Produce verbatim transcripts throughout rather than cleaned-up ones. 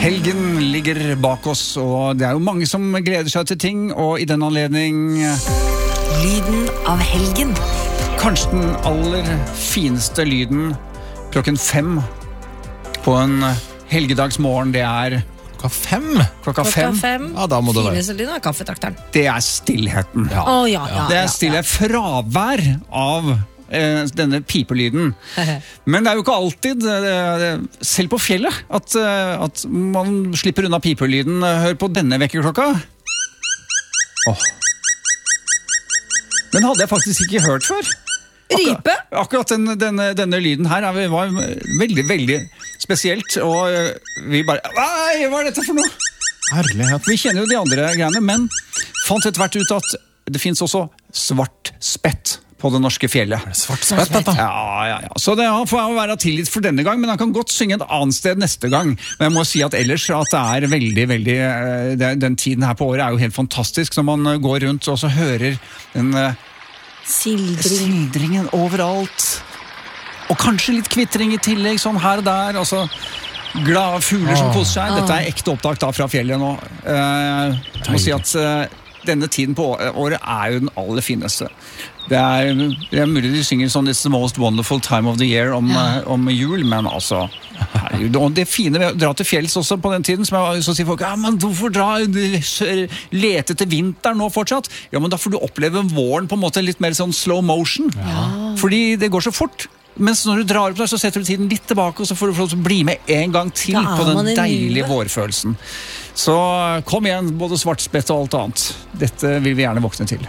Helgen ligger bak oss, og det er jo mange som gleder seg til ting, og i den anledning Lyden av helgen. Kanskje den aller fineste lyden klokken fem på en helgedagsmorgen, det er Klokka fem? klokka fem. Klokka fem. Ja, da må det være. Fineste lyden av kaffetrakteren. Det er stillheten. Ja. Å, ja, ja, Det ja, er stillhet, fravær av eh, denne pipelyden. Men det er jo ikke alltid, eh, selv på fjellet, at, eh, at man slipper unna pipelyden. Hør på denne vekkerklokka. Åh. Den hadde jeg faktisk ikke hørt før. Rype? Akkurat, akkurat den, denne, denne lyden her var veldig, veldig spesielt, og vi bare, nei, hva er dette for noe? Herlighet. Vi kjenner jo de andre greiene, men fant etter hvert ut at det finnes også svart spett på det norske fjellet. Svart spett, dette. Ja, ja, ja. Så det får jeg være tilgitt for denne gang, men han kan godt synge et annet sted neste gang. Men jeg må si at ellers at det er veldig, veldig, det, den tiden her på året er jo helt fantastisk, når man går rundt og så hører den Sildring. sildringen overalt. Og kanskje litt kvittring i tillegg, sånn her og der. Altså, glade fugler som koser seg. Dette er ekte opptak da fra fjellet nå. Uh, jeg må si at uh, denne tiden på året er jo den aller fineste. Det er, det er mulig de synger sånn It's the most wonderful time of the year om, ja. uh, om jul, men altså herregud, og det fine ved å dra til fjells også på den tiden, som jeg så sier folk, ja, men hvorfor dra, lete til vinteren nå fortsatt? Ja, men da får du oppleve våren på en måte litt mer sånn slow motion, ja. Fordi det går så fort. Mens når du drar opp der, så setter du tiden litt tilbake, og så får du få bli med en gang til på den deilige vårfølelsen. Så kom igjen, både svartspett og alt annet. Dette vil vi gjerne våkne til.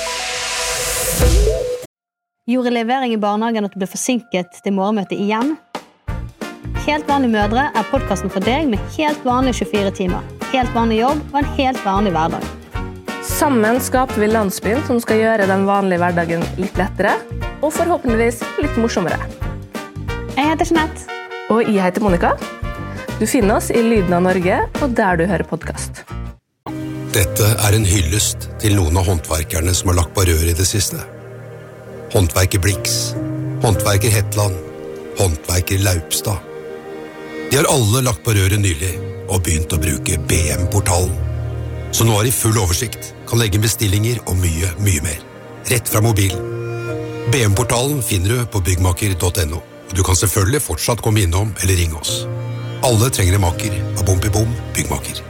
Gjorde levering i barnehagen at du ble forsinket til morgenmøtet igjen? Helt vanlige mødre er podcasten for deg med helt vanlige tjuefire timer. Helt vanlig jobb og en helt vanlig hverdag. Sammen skaper vi landsbyen som skal gjøre den vanlige hverdagen litt lettere, og forhåpentligvis litt morsommere. Jeg heter Jeanette. Og jeg heter Monica. Du finner oss i Lyden av Norge, og der du hører podcast. Dette er en hyllest til noen av håndverkerne som har lagt på rør i det siste. Håndverker Blix, håndverker Hetland, håndverker Laupstad. De har alle lagt på røret nylig og begynt å bruke B M-portalen. Så nå har de full oversikt, kan legge bestillinger og mye, mye mer. Rett fra mobilen. B M-portalen finner du på byggmaker punktum no, og du kan selvfølgelig fortsatt komme innom eller ringe oss. Alle trenger en maker av Bompibom byggmaker.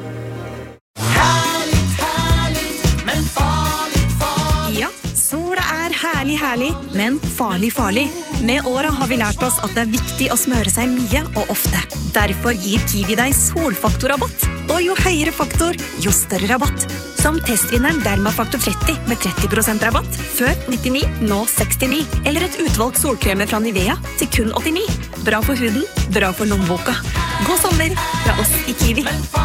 Herlig, herlig, men farlig, farlig. Med året har vi lært oss at det er viktig å smøre seg mye og ofte. Derfor gir Kiwi deg solfaktorrabatt. Og jo høyere faktor, jo større rabatt. Som testvinneren Dermafaktor tretti med tretti prosent rabatt. Før nittini, nå sekstini. Eller et utvalgt solkremer fra Nivea til kun åttini. Bra for huden, bra for lommeboka. God sommer fra oss i Kiwi.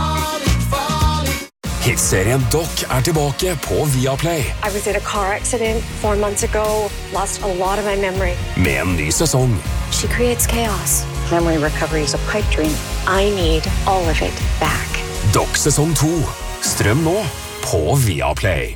Hitserien Doc er tilbake på Viaplay. I was in a car accident four months ago. Lost a lot of my memory. Med en ny sesong. She creates chaos. Memory recovery is a pipe dream. I need all of it back. Doc sesong to. Strøm nå på Viaplay.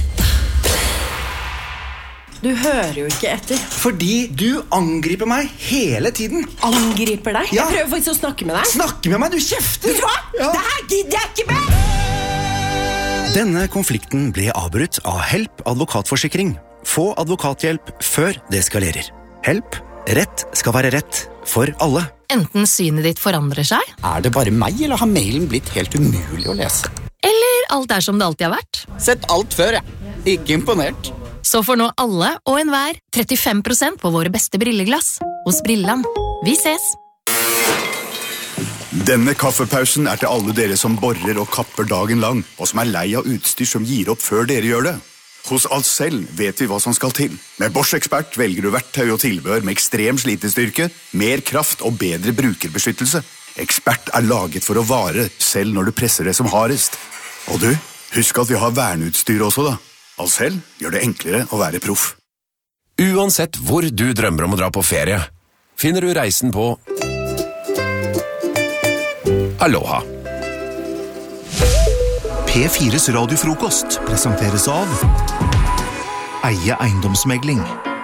Du hører jo ikke etter. Fordi du angriper meg hele tiden. Angriper deg? Ja. Jeg prøver faktisk å snakke med deg. Snakke med meg, du kjefter. Vet du hva? Ja. Det her gidder jeg ikke med! Denne konflikten ble avbrutt av Help advokatforsikring. Få advokathjelp før det eskalerer. Help. Rett skal være rett for alle. Enten synet ditt forandrer seg, Er det bare meg, eller har mailen blitt helt umulig å lese? eller alt er som det alltid har vært. Sett alt før, jeg. Ikke imponert. Så får nå alle og enhver trettifem prosent på våre beste brilleglass. Hos Brilland. Vi ses! Denne kaffepausen er til alle dere som borer og kapper dagen lang, og som er lei av utstyr som gir opp før dere gjør det. Hos Ahlsell vet vi hva som skal til. Med Bosch-ekspert velger du verktøy og tilbehør med ekstrem slitestyrke, mer kraft og bedre brukerbeskyttelse. Ekspert er laget for å vare, selv når du presser det som hardest. Og du, husk at vi har verneutstyr også da. Ahlsell gjør det enklere å være proff. Uansett hvor du drømmer om å dra på ferie, finner du reisen på Aloha. P fires radiofrokost presenteres av Eie eiendomsmegling.